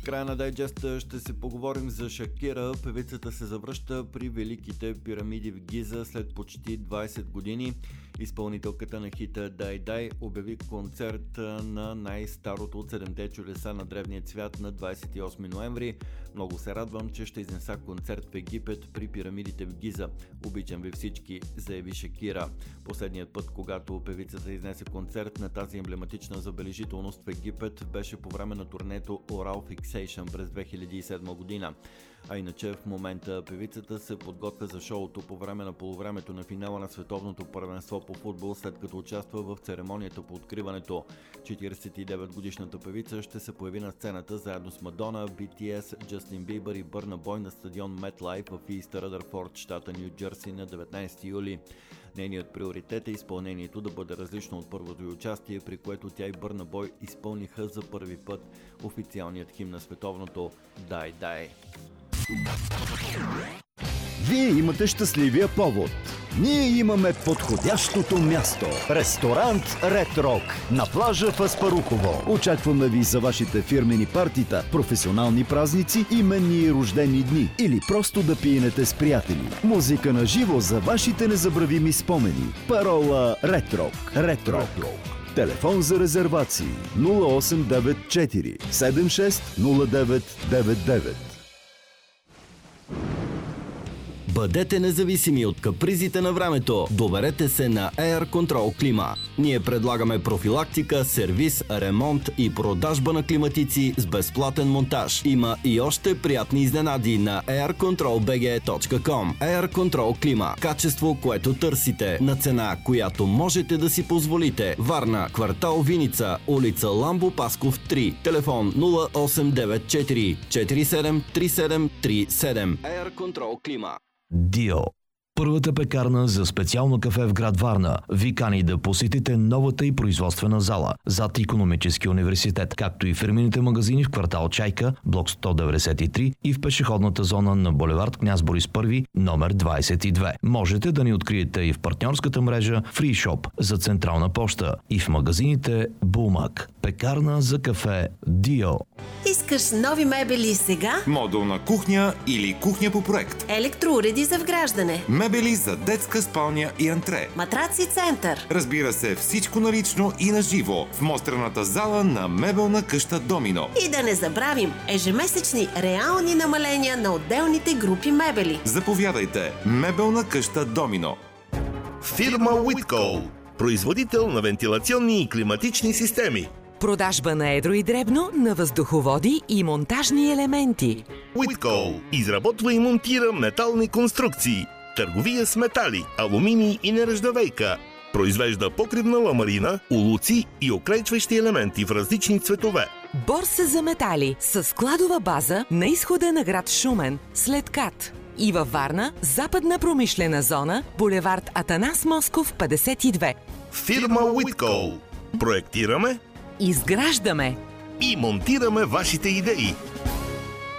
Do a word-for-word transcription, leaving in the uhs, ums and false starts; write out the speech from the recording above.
края на дайджеста ще се поговорим за Шакира. Певицата се завръща при Великите пирамиди в Гиза след почти двайсет години. Изпълнителката на хита Дай Дай обяви концерт на най-старото от седемте чудеса на древния свят на двайсет и осми ноември. Много се радвам, че ще изнеса концерт в Египет при пирамидите в Гиза. Обичам ви всички, заяви Шакира. Последният път, когато певицата изнесе концерт на тази емблематична забележителност в Египет, беше по време на турнето Oral Fixation през две хиляди и седма година. А иначе в момента певицата се подготвя за шоуто по време на полувремето на финала на световното първенство по футбол, след като участва в церемонията по откриването. четирийсет и девет годишната певица ще се появи на сцената заедно с Мадона, Би Ти Ес, Джастин Бибър и Бърна Бой на стадион MetLife в Ист Ръдърфорд, щата Ню Джерси на деветнайсети юли. Нейният приоритет е изпълнението да бъде различно от първото й участие, при което тя и Бърна Бой изпълниха за първи път официалният химн на световното Дай Дай. Вие имате щастливия повод. Ние имаме подходящото място. Ресторант Ред Рок на плажа в Аспарухово. Очакваме ви за вашите фирмени партита, професионални празници, именни и рождени дни или просто да пиенете с приятели. Музика на живо за вашите незабравими спомени. Парола Ред Рок. Ред Рок. Телефон за резервации нула осем девет четири седем шест нула девет девет девет. Бъдете независими от капризите на времето. Доверете се на Air Control Клима. Ние предлагаме профилактика, сервис, ремонт и продажба на климатици с безплатен монтаж. Има и още приятни изненади на air control b g точка com. Air Control Клима. Качество, което търсите, на цена, която можете да си позволите. Варна, квартал Виница, улица Ламбо Пасков три. Телефон нула осем девет четири четири седем три седем три седем. Air Control Клима. Дио. Първата пекарна за специално кафе в град Варна ви кани да посетите новата и производствена зала зад Икономическия университет, както и фирмените магазини в квартал Чайка, блок сто деветдесет и три и в пешеходната зона на булевард Княз Борис първи, номер двайсет и две. Можете да ни откриете и в партньорската мрежа Free Shop за Централна поща и в магазините Булмак. Пекарна за кафе Дио. Искаш нови мебели сега? Модулна кухня или кухня по проект? Електроуреди за вграждане? Мебели за детска спалня и антре? Матраци център? Разбира се, всичко налично и на живо в мострената зала на мебелна къща Домино. И да не забравим ежемесечни реални намаления на отделните групи мебели. Заповядайте, мебелна къща Домино. Фирма Уиткол, производител на вентилационни и климатични системи. Продажба на едро и дребно на въздуховоди и монтажни елементи. Уиткол изработва и монтира метални конструкции, търговия с метали, алуминий и нержавейка. Произвежда покривна ламарина, улуци и оклейчващи елементи в различни цветове. Борса за метали с складова база на изхода на град Шумен, след КАТ. И във Варна, западна промишлена зона, булевард Атанас Москов петдесет и две. Фирма Уиткол. Проектираме, изграждаме и монтираме вашите идеи.